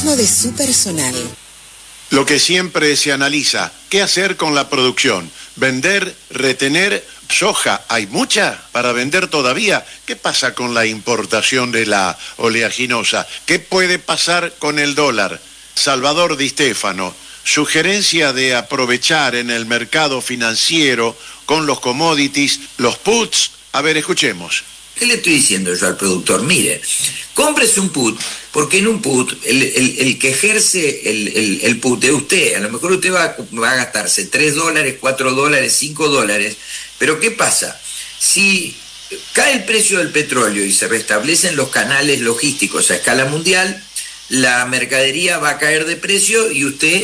de su personal. Lo que siempre se analiza, ¿qué hacer con la producción? ¿Vender? ¿Retener? ¿Soja? ¿Hay mucha para vender todavía? ¿Qué pasa con la importación de la oleaginosa? ¿Qué puede pasar con el dólar? Salvador Di Stéfano, sugerencia de aprovechar en el mercado financiero con los commodities, los puts. A ver, escuchemos. ¿Qué le estoy diciendo yo al productor? Mire, cómprese un put, porque en un put, el que ejerce el put es usted. A lo mejor usted va a gastarse $3, $4, $5, pero ¿qué pasa? Si cae el precio del petróleo y se restablecen los canales logísticos a escala mundial, la mercadería va a caer de precio y usted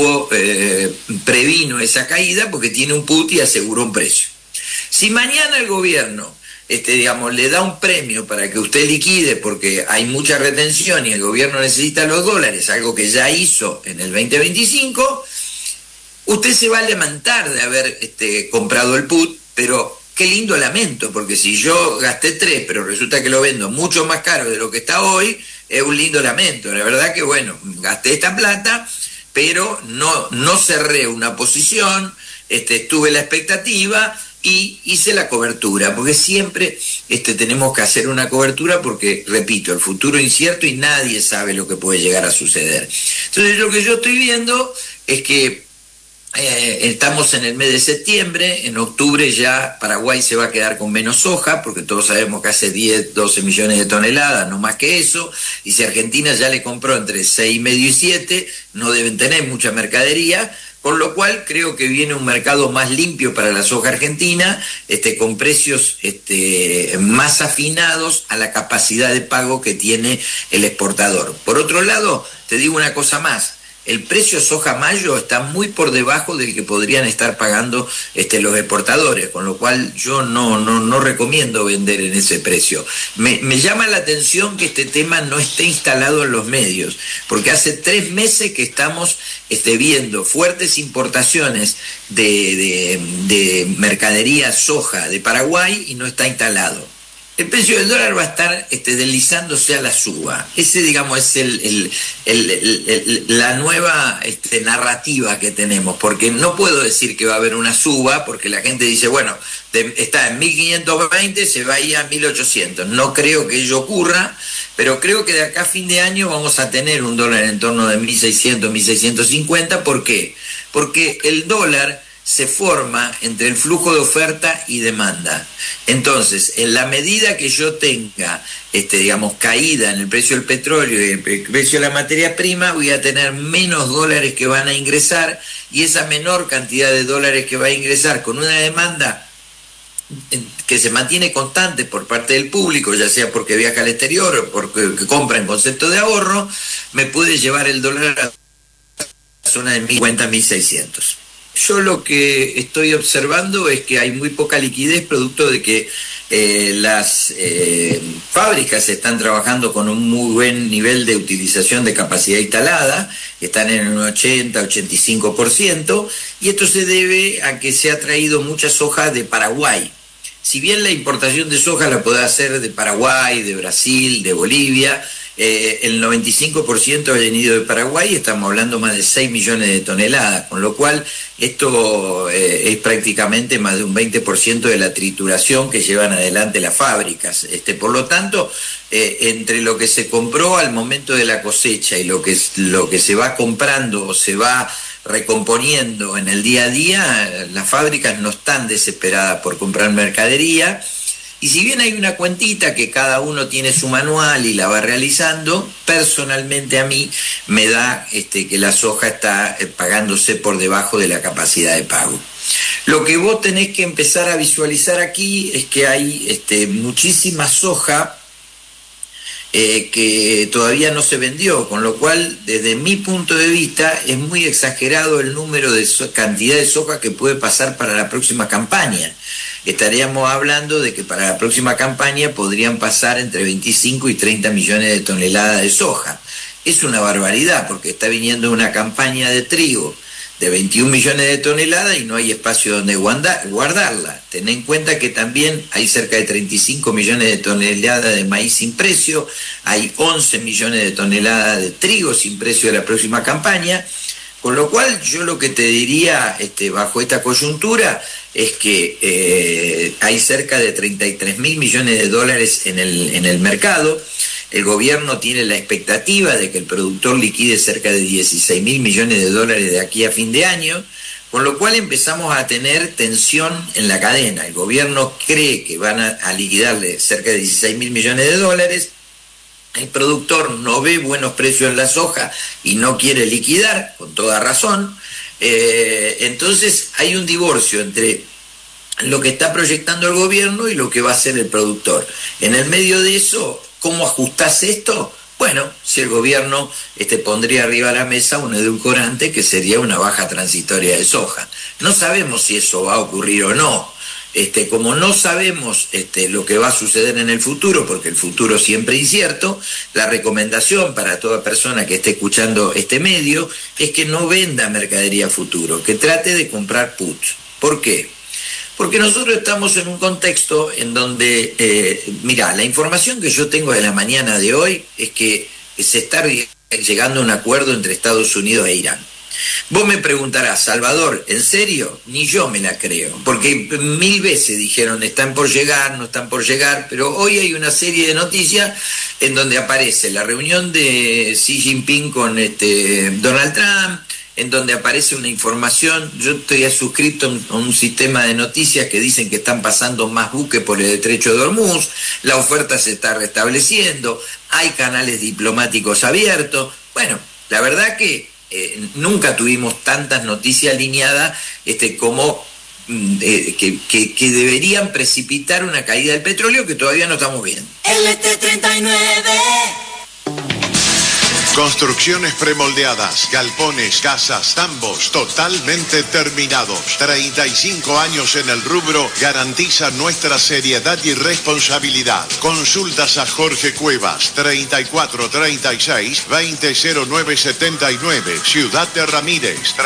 previno esa caída porque tiene un put y aseguró un precio. Si mañana el gobierno le da un premio para que usted liquide porque hay mucha retención y el gobierno necesita los dólares, algo que ya hizo en el 2025, usted se va a lamentar de haber comprado el put, pero qué lindo lamento, porque si yo gasté 3, pero resulta que lo vendo mucho más caro de lo que está hoy, es un lindo lamento. La verdad que, bueno, gasté esta plata, pero no cerré una posición, tuve la expectativa y hice la cobertura, porque siempre tenemos que hacer una cobertura porque, repito, el futuro es incierto y nadie sabe lo que puede llegar a suceder. Entonces, lo que yo estoy viendo es que estamos en el mes de septiembre, en octubre ya Paraguay se va a quedar con menos soja, porque todos sabemos que hace 10, 12 millones de toneladas, no más que eso, y si Argentina ya le compró entre 6,5 y 7, no deben tener mucha mercadería, con lo cual creo que viene un mercado más limpio para la soja argentina, con precios más afinados a la capacidad de pago que tiene el exportador. Por otro lado, te digo una cosa más. El precio soja mayo está muy por debajo del que podrían estar pagando los exportadores, con lo cual yo no recomiendo vender en ese precio. Me llama la atención que este tema no esté instalado en los medios, porque hace 3 meses que estamos viendo fuertes importaciones de mercadería soja de Paraguay y no está instalado. El precio del dólar va a estar deslizándose a la suba. Ese, digamos, es la nueva narrativa que tenemos, porque no puedo decir que va a haber una suba, porque la gente dice, bueno, está en 1.520, se va a ir a 1.800. No creo que ello ocurra, pero creo que de acá a fin de año vamos a tener un dólar en torno de 1.600, 1.650. ¿Por qué? Porque el dólar se forma entre el flujo de oferta y demanda. Entonces, en la medida que yo tenga, caída en el precio del petróleo y el precio de la materia prima, voy a tener menos dólares que van a ingresar, y esa menor cantidad de dólares que va a ingresar con una demanda que se mantiene constante por parte del público, ya sea porque viaja al exterior o porque compra en concepto de ahorro, me puede llevar el dólar a la zona de 1.050, 1.600. Yo lo que estoy observando es que hay muy poca liquidez producto de que las fábricas están trabajando con un muy buen nivel de utilización de capacidad instalada, están en un 80-85%, y esto se debe a que se ha traído mucha soja de Paraguay. Si bien la importación de soja la puede hacer de Paraguay, de Brasil, de Bolivia, el 95% ha venido de Paraguay, estamos hablando más de 6 millones de toneladas, con lo cual esto es prácticamente más de un 20% de la trituración que llevan adelante las fábricas. Por lo tanto, entre lo que se compró al momento de la cosecha y lo que se va comprando o se va recomponiendo en el día a día, las fábricas no están desesperadas por comprar mercadería. Y si bien hay una cuentita que cada uno tiene su manual y la va realizando, personalmente a mí me da que la soja está pagándose por debajo de la capacidad de pago. Lo que vos tenés que empezar a visualizar aquí es que hay muchísima soja que todavía no se vendió, con lo cual, desde mi punto de vista, es muy exagerado el número de cantidad de soja que puede pasar para la próxima campaña. Estaríamos hablando de que para la próxima campaña podrían pasar entre 25 y 30 millones de toneladas de soja. Es una barbaridad, porque está viniendo una campaña de trigo de 21 millones de toneladas y no hay espacio donde guardarla. Ten en cuenta que también hay cerca de 35 millones de toneladas de maíz sin precio, hay 11 millones de toneladas de trigo sin precio de la próxima campaña, con lo cual yo lo que te diría bajo esta coyuntura es que hay cerca de 33 mil millones de dólares en el mercado. El gobierno tiene la expectativa de que el productor liquide cerca de 16 mil millones de dólares de aquí a fin de año, con lo cual empezamos a tener tensión en la cadena. El gobierno cree que van a liquidarle cerca de 16 mil millones de dólares, el productor no ve buenos precios en la soja y no quiere liquidar, con toda razón. Entonces hay un divorcio entre lo que está proyectando el gobierno y lo que va a hacer el productor. En el medio de eso, ¿cómo ajustás esto? Bueno, si el gobierno pondría arriba de la mesa un edulcorante que sería una baja transitoria de soja. No sabemos si eso va a ocurrir o no. Como no sabemos lo que va a suceder en el futuro, porque el futuro siempre es incierto, la recomendación para toda persona que esté escuchando este medio es que no venda mercadería futuro, que trate de comprar puts. ¿Por qué? Porque nosotros estamos en un contexto en donde, mirá, la información que yo tengo de la mañana de hoy es que se está llegando a un acuerdo entre Estados Unidos e Irán. Vos me preguntarás, Salvador, ¿en serio? Ni yo me la creo, porque 1000 veces dijeron están por llegar, no están por llegar, pero hoy hay una serie de noticias en donde aparece la reunión de Xi Jinping con Donald Trump, en donde aparece una información. Yo estoy suscrito a un sistema de noticias que dicen que están pasando más buques por el estrecho de Hormuz, la oferta se está restableciendo, hay canales diplomáticos abiertos. Bueno, la verdad que nunca tuvimos tantas noticias alineadas como que deberían precipitar una caída del petróleo que todavía no estamos viendo. LT39. Construcciones premoldeadas, galpones, casas, tambos, totalmente terminados. 35 años en el rubro garantizan nuestra seriedad y responsabilidad. Consultas a Jorge Cuevas, 3436-200979. Ciudad de Ramírez,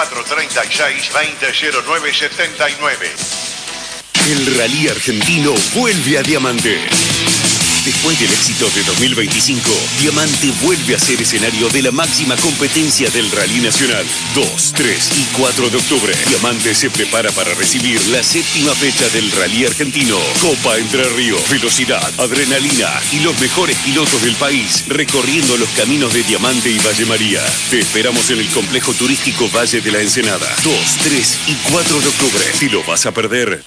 3436-200979. El rally argentino vuelve a Diamante. Después del éxito de 2025, Diamante vuelve a ser escenario de la máxima competencia del Rally Nacional. 2, 3 y 4 de octubre. Diamante se prepara para recibir la 7ª fecha del Rally Argentino. Copa Entre Ríos, velocidad, adrenalina y los mejores pilotos del país recorriendo los caminos de Diamante y Valle María. Te esperamos en el complejo turístico Valle de la Ensenada. 2, 3 y 4 de octubre. ¿Te lo vas a perder?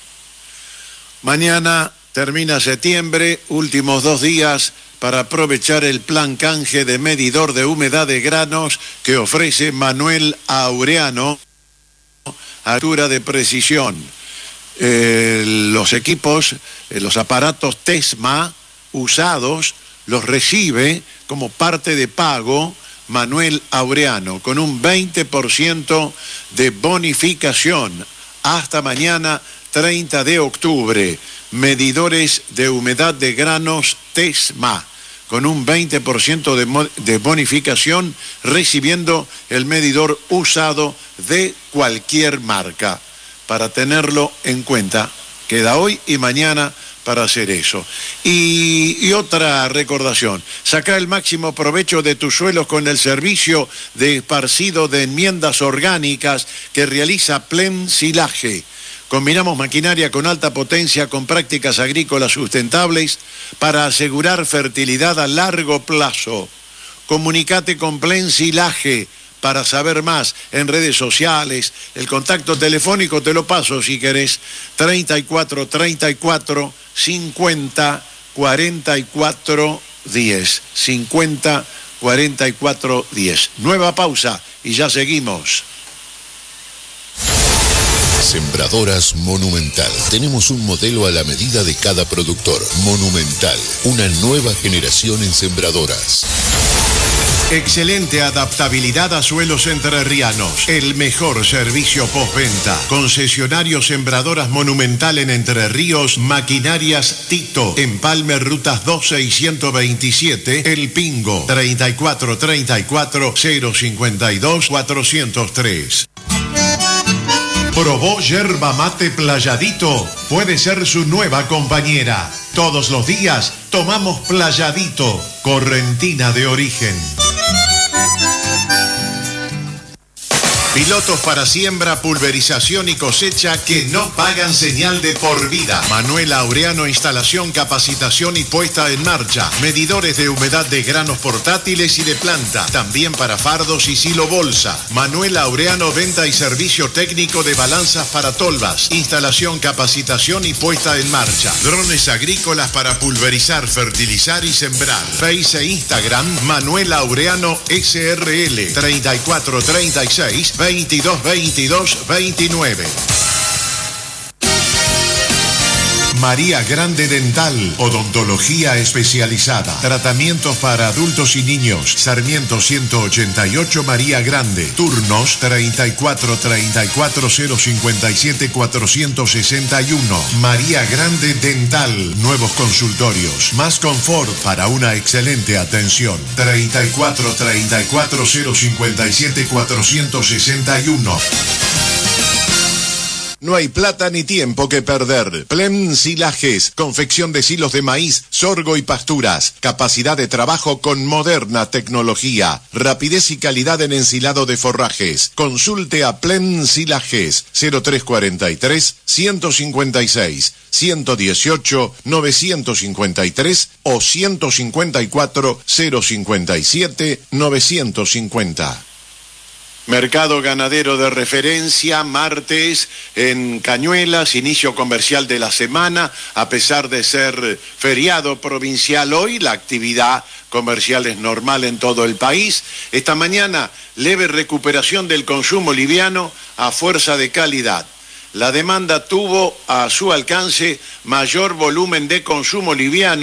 Mañana termina septiembre, últimos 2 días para aprovechar el plan canje de medidor de humedad de granos que ofrece Manuel Aureano, altura de precisión. Los equipos, los aparatos Tesma usados, los recibe como parte de pago Manuel Aureano, con un 20% de bonificación hasta mañana 30 de octubre. Medidores de humedad de granos Tesma, con un 20% de bonificación, recibiendo el medidor usado de cualquier marca. Para tenerlo en cuenta, queda hoy y mañana para hacer eso. Y otra recordación, saca el máximo provecho de tus suelos con el servicio de esparcido de enmiendas orgánicas que realiza Plen Silaje. Combinamos maquinaria con alta potencia con prácticas agrícolas sustentables para asegurar fertilidad a largo plazo. Comunicate con Plen Silaje para saber más en redes sociales. El contacto telefónico te lo paso si querés. 34 34 50 44 10. 50 44 10. Nueva pausa y ya seguimos. Sembradoras Monumental. Tenemos un modelo a la medida de cada productor. Monumental, una nueva generación en sembradoras. Excelente adaptabilidad a suelos entrerrianos. El mejor servicio postventa. Concesionario Sembradoras Monumental en Entre Ríos. Maquinarias Tito. Empalme Rutas 12 y 127. El Pingo. 3434 052 403. Probó yerba mate Playadito. Puede ser su nueva compañera. Todos los días tomamos Playadito. Correntina de origen. Pilotos para siembra, pulverización y cosecha que no pagan señal de por vida. Manuel Laureano, instalación, capacitación y puesta en marcha. Medidores de humedad de granos portátiles y de planta. También para fardos y silo bolsa. Manuel Laureano, venta y servicio técnico de balanzas para tolvas. Instalación, capacitación y puesta en marcha. Drones agrícolas para pulverizar, fertilizar y sembrar. Face e Instagram, Manuel Laureano SRL. 3436 222229. María Grande Dental, odontología especializada, tratamientos para adultos y niños. Sarmiento 188 María Grande, turnos 3434 057 461. María Grande Dental, nuevos consultorios, más confort para una excelente atención. 3434 057 461. No hay plata ni tiempo que perder. Plem Silajes, confección de silos de maíz, sorgo y pasturas. Capacidad de trabajo con moderna tecnología. Rapidez y calidad en ensilado de forrajes. Consulte a Plem Silajes 0343 156 118 953 o 154 057 950. Mercado ganadero de referencia, martes en Cañuelas, inicio comercial de la semana. A pesar de ser feriado provincial hoy, la actividad comercial es normal en todo el país. Esta mañana, leve recuperación del consumo liviano a fuerza de calidad. La demanda tuvo a su alcance mayor volumen de consumo liviano.